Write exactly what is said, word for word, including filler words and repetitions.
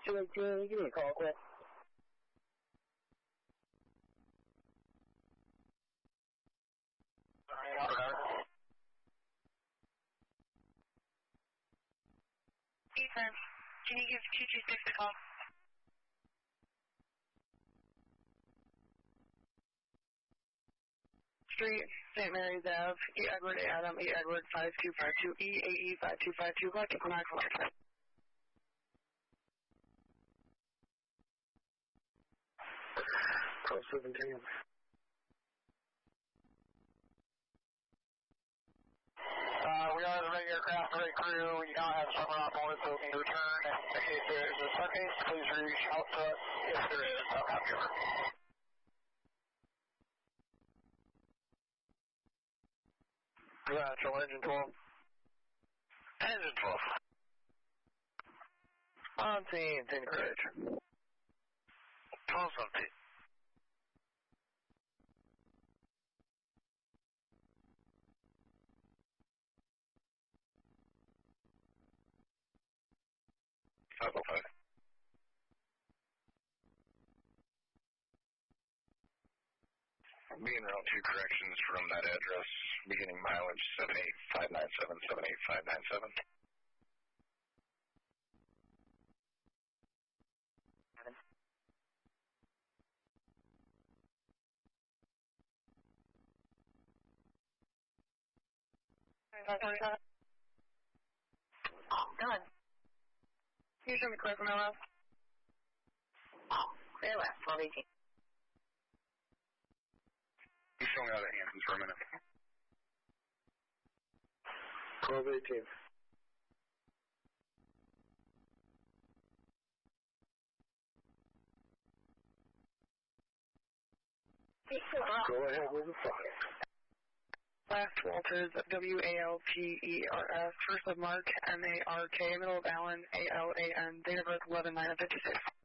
two eighteen, give me a call quick. Ethan, can you give two two six a call? Street, Saint Mary's Ave, E. Edward A. Adam, E. Edward five two five two, E. A. E. five two five two, Black Equinox, Black. twelve seventeen. Uh, we are the regular craft ready crew. We now have someone on board, so we can return. In case there is a suitcase, please reach out to us if there is. I'll have you. Natural engine twelve. Engine twelve. On scene, Saint Ridge. twelve seventeen. five oh five. Being route two corrections from that address, beginning mileage seven eight five nine seven, seven eight five nine seven. Done. Can you show me clear from L F? Clear left, twelve eighteen. You show me how that happens for a minute. twelve eighteen. Go ahead with the fire. Last Walters, W A L T E R S, first of Mark, M A R K, middle of Allen, A L A N, date of birth eleven nine fifty-six.